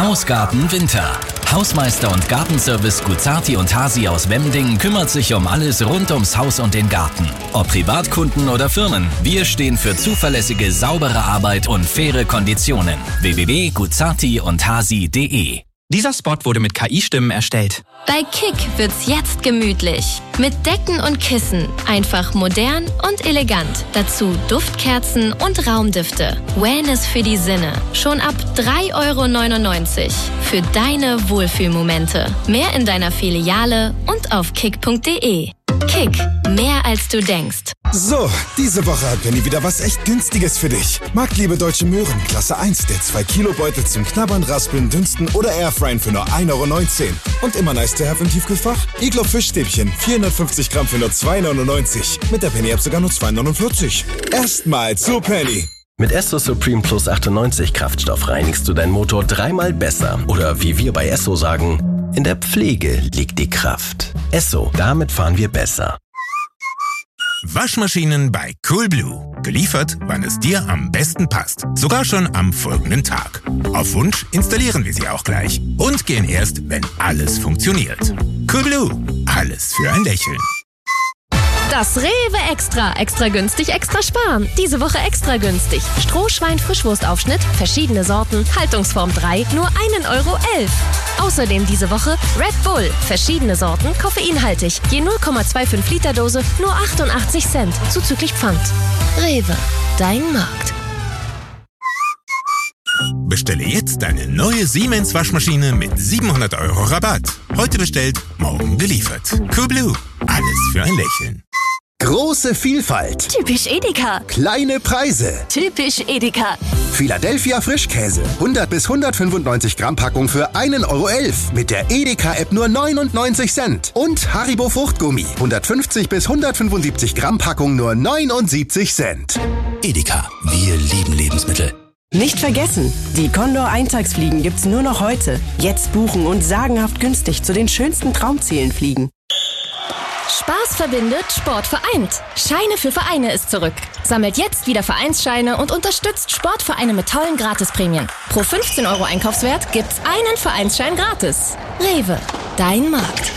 Hausgarten Winter. Hausmeister und Gartenservice Guzzarti und Hasi aus Wemding kümmert sich um alles rund ums Haus und den Garten. Ob Privatkunden oder Firmen, wir stehen für zuverlässige, saubere Arbeit und faire Konditionen. www.guzzartiundhasi.de. Dieser Spot wurde mit KI-Stimmen erstellt. Bei Kick wird's jetzt gemütlich. Mit Decken und Kissen. Einfach modern und elegant. Dazu Duftkerzen und Raumdüfte. Wellness für die Sinne. Schon ab 3,99 € für deine Wohlfühlmomente. Mehr in deiner Filiale und auf kick.de. Kick, mehr als du denkst. So, diese Woche hat Penny wieder was echt Günstiges für dich. Marktliebe Deutsche Möhren, Klasse 1, der 2-Kilo-Beutel zum Knabbern, Raspeln, Dünsten oder Airfryen für nur 1,19 € Und immer nice to have im Tiefkühlfach? Iglo Fischstäbchen, 450 Gramm für nur 2,99 €. Mit der Penny-App sogar nur 2,49 €. Erstmal zu Penny. Mit Esso Supreme Plus 98 Kraftstoff reinigst du deinen Motor 3-mal besser. Oder wie wir bei Esso sagen, in der Pflege liegt die Kraft. Esso, damit fahren wir besser. Waschmaschinen bei Coolblue. Geliefert, wann es dir am besten passt. Sogar schon am folgenden Tag. Auf Wunsch installieren wir sie auch gleich. Und gehen erst, wenn alles funktioniert. Coolblue. Alles für ein Lächeln. Das Rewe Extra. Extra günstig, extra sparen. Diese Woche extra günstig. Strohschwein-Frischwurstaufschnitt, verschiedene Sorten, Haltungsform 3, nur 1,11 €. Außerdem diese Woche Red Bull, verschiedene Sorten, koffeinhaltig. Je 0,25 Liter Dose, nur 88 Cent, zuzüglich Pfand. Rewe, dein Markt. Bestelle jetzt deine neue Siemens Waschmaschine mit 700 € Rabatt. Heute bestellt, morgen geliefert. Coolblue. Alles für ein Lächeln. Große Vielfalt. Typisch Edeka. Kleine Preise. Typisch Edeka. Philadelphia Frischkäse. 100 bis 195 Gramm Packung für 1,11 € Mit der Edeka-App nur 99 Cent. Und Haribo Fruchtgummi. 150 bis 175 Gramm Packung nur 79 Cent. Edeka. Wir lieben Lebensmittel. Nicht vergessen, die Condor-Eintagsfliegen gibt's nur noch heute. Jetzt buchen und sagenhaft günstig zu den schönsten Traumzielen fliegen. Spaß verbindet, Sport vereint. Scheine für Vereine ist zurück. Sammelt jetzt wieder Vereinsscheine und unterstützt Sportvereine mit tollen Gratisprämien. Pro 15 € Einkaufswert gibt's einen Vereinsschein gratis. Rewe, dein Markt.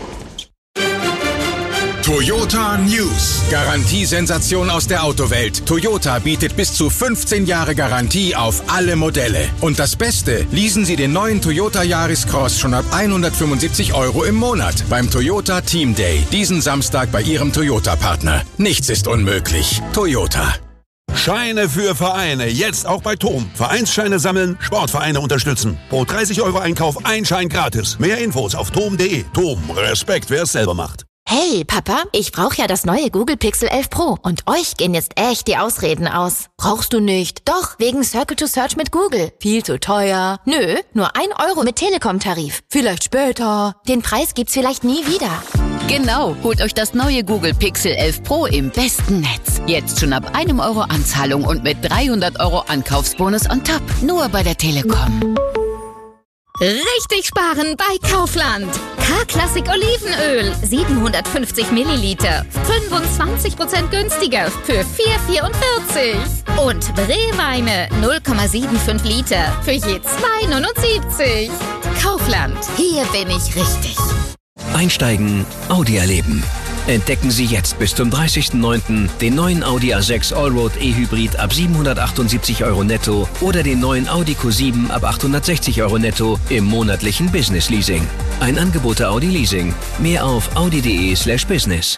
Toyota News. Garantiesensation aus der Autowelt. Toyota bietet bis zu 15 Jahre Garantie auf alle Modelle. Und das Beste, leasen Sie den neuen Toyota Yaris Cross schon ab 175 € im Monat beim Toyota Team Day. Diesen Samstag bei Ihrem Toyota-Partner. Nichts ist unmöglich. Toyota. Scheine für Vereine. Jetzt auch bei TOM. Vereinsscheine sammeln, Sportvereine unterstützen. Pro 30 € Einkauf ein Schein gratis. Mehr Infos auf tom.de. TOM. Respekt, wer es selber macht. Hey, Papa, ich brauche ja das neue Google Pixel 11 Pro. Und euch gehen jetzt echt die Ausreden aus. Brauchst du nicht? Doch, wegen Circle to Search mit Google. Viel zu teuer. Nö, nur 1 € mit Telekom-Tarif. Vielleicht später. Den Preis gibt's vielleicht nie wieder. Genau, holt euch das neue Google Pixel 11 Pro im besten Netz. Jetzt schon ab 1 € Anzahlung und mit 300 € Ankaufsbonus on top. Nur bei der Telekom. Richtig sparen bei Kaufland. K-Klassik Olivenöl, 750 Milliliter, 25% günstiger für 4,44 €. Und Rehweine, 0,75 Liter für je 2,79 €. Kaufland, hier bin ich richtig. Einsteigen, Audi erleben. Entdecken Sie jetzt bis zum 30.09. den neuen Audi A6 Allroad E-Hybrid ab 778 € netto oder den neuen Audi Q7 ab 860 € netto im monatlichen Business Leasing. Ein Angebot der Audi Leasing. Mehr auf audi.de/business.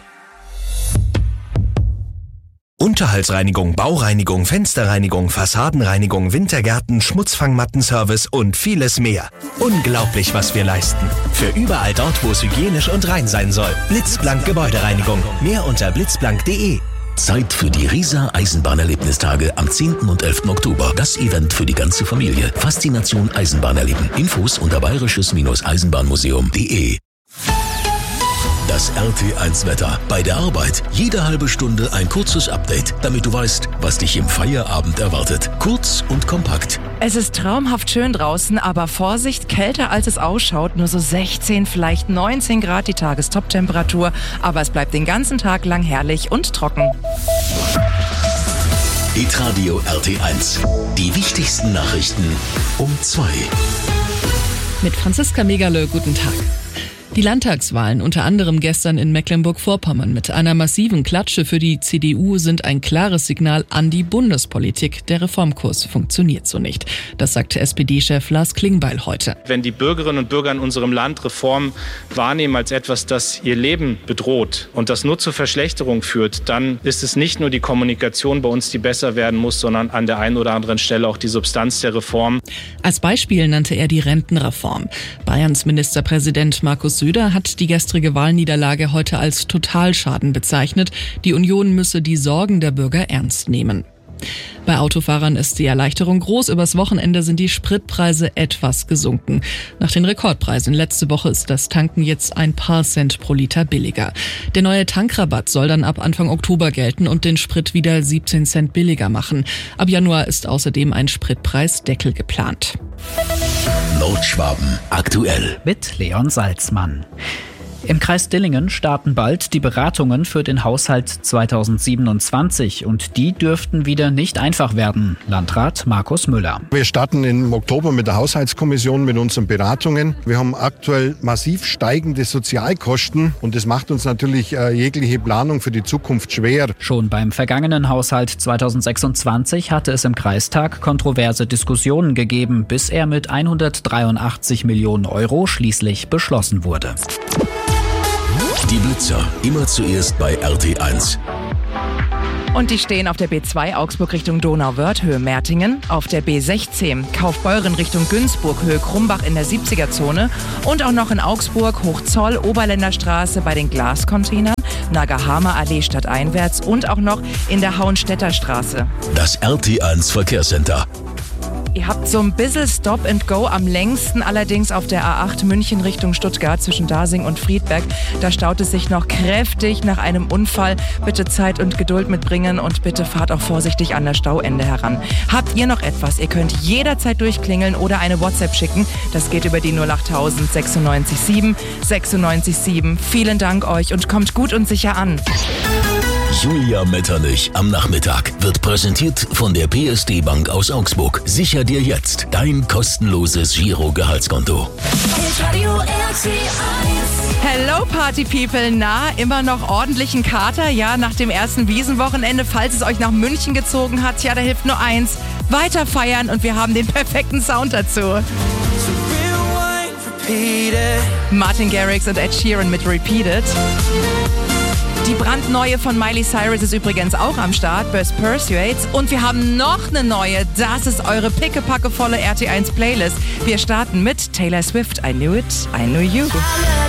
Unterhaltsreinigung, Baureinigung, Fensterreinigung, Fassadenreinigung, Wintergärten, Schmutzfangmattenservice und vieles mehr. Unglaublich, was wir leisten. Für überall dort, wo es hygienisch und rein sein soll. Blitzblank Gebäudereinigung. Mehr unter blitzblank.de. Zeit für die Riesa Eisenbahnerlebnistage am 10. und 11. Oktober. Das Event für die ganze Familie. Faszination Eisenbahn erleben. Infos unter bayerisches-eisenbahnmuseum.de. Das RT1-Wetter. Bei der Arbeit jede halbe Stunde ein kurzes Update, damit du weißt, was dich im Feierabend erwartet. Kurz und kompakt. Es ist traumhaft schön draußen, aber Vorsicht, kälter als es ausschaut. Nur so 16, vielleicht 19 Grad die Tagestop-Temperatur. Aber es bleibt den ganzen Tag lang herrlich und trocken. Hitradio RT1. Die wichtigsten Nachrichten um 2. Mit Franziska Megerle, guten Tag. Die Landtagswahlen, unter anderem gestern in Mecklenburg-Vorpommern, mit einer massiven Klatsche für die CDU sind ein klares Signal an die Bundespolitik. Der Reformkurs funktioniert so nicht. Das sagte SPD-Chef Lars Klingbeil heute. Wenn die Bürgerinnen und Bürger in unserem Land Reform wahrnehmen als etwas, das ihr Leben bedroht und das nur zur Verschlechterung führt, dann ist es nicht nur die Kommunikation bei uns, die besser werden muss, sondern an der einen oder anderen Stelle auch die Substanz der Reform. Als Beispiel nannte er die Rentenreform. Bayerns Ministerpräsident Markus Söder hat die gestrige Wahlniederlage heute als Totalschaden bezeichnet. Die Union müsse die Sorgen der Bürger ernst nehmen. Bei Autofahrern ist die Erleichterung groß. Übers Wochenende sind die Spritpreise etwas gesunken. Nach den Rekordpreisen letzte Woche ist das Tanken jetzt ein paar Cent pro Liter billiger. Der neue Tankrabatt soll dann ab Anfang Oktober gelten und den Sprit wieder 17 Cent billiger machen. Ab Januar ist außerdem ein Spritpreisdeckel geplant. Nordschwaben aktuell mit Leon Salzmann. Im Kreis Dillingen starten bald die Beratungen für den Haushalt 2027 und die dürften wieder nicht einfach werden. Landrat Markus Müller. Wir starten im Oktober mit der Haushaltskommission mit unseren Beratungen. Wir haben aktuell massiv steigende Sozialkosten und das macht uns natürlich jegliche Planung für die Zukunft schwer. Schon beim vergangenen Haushalt 2026 hatte es im Kreistag kontroverse Diskussionen gegeben, bis er mit 183 Millionen Euro schließlich beschlossen wurde. Die Blitzer, immer zuerst bei RT1. Und die stehen auf der B2 Augsburg Richtung Donauwörth, Höhe Mertingen, auf der B16 Kaufbeuren Richtung Günzburg, Höhe Krumbach in der 70er-Zone und auch noch in Augsburg, Hochzoll, Oberländerstraße bei den Glascontainern, Nagahama Allee stadteinwärts und auch noch in der Hauenstädter Straße. Das RT1 Verkehrscenter. Ihr habt so ein bisschen Stop and Go, am längsten allerdings auf der A8 München Richtung Stuttgart zwischen Dasing und Friedberg. Da staut es sich noch kräftig nach einem Unfall. Bitte Zeit und Geduld mitbringen und bitte fahrt auch vorsichtig an das Stauende heran. Habt ihr noch etwas? Ihr könnt jederzeit durchklingeln oder eine WhatsApp schicken. Das geht über die 08000 967 967. Vielen Dank euch und kommt gut und sicher an. Julia Metternich am Nachmittag wird präsentiert von der PSD Bank aus Augsburg. Sicher dir jetzt dein kostenloses Giro-Gehaltskonto. Hello Party People, na, immer noch ordentlichen Kater? Ja, nach dem ersten Wiesenwochenende, falls es euch nach München gezogen hat, ja, da hilft nur eins, weiter feiern und wir haben den perfekten Sound dazu. Martin Garrix und Ed Sheeran mit Repeated. Die brandneue von Miley Cyrus ist übrigens auch am Start, Best Persuades. Und wir haben noch eine neue, das ist eure pickepackevolle RT1 Playlist. Wir starten mit Taylor Swift, I Knew It, I Knew You.